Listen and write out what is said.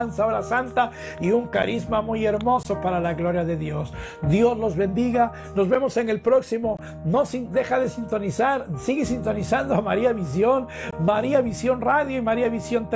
hora santa y un carisma muy hermoso para la gloria de Dios. Dios los bendiga. Nos vemos en el próximo. Deja de sintonizar. Sigue sintonizando a María Visión Radio y María Visión